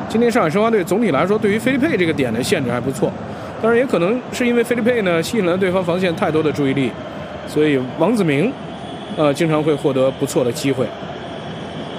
今天上海申花队总体来说对于菲利佩这个点的限制还不错，当然也可能是因为菲利佩呢吸引了对方防线太多的注意力，所以王子铭经常会获得不错的机会。